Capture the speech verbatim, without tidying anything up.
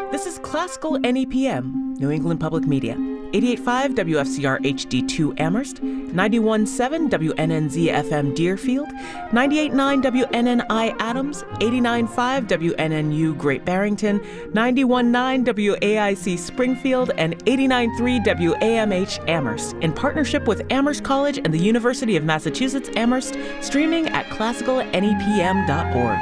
This is Classical N E P M, New England Public Media. eighty-eight point five W F C R H D two Amherst, ninety-one point seven W N N Z F M Deerfield, ninety-eight point nine W N N I Adams, eighty-nine point five W N N U Great Barrington, ninety-one point nine W A I C Springfield, and eighty-nine point three W A M H Amherst, in partnership with Amherst College and the University of Massachusetts Amherst, streaming at classical N E P M dot org.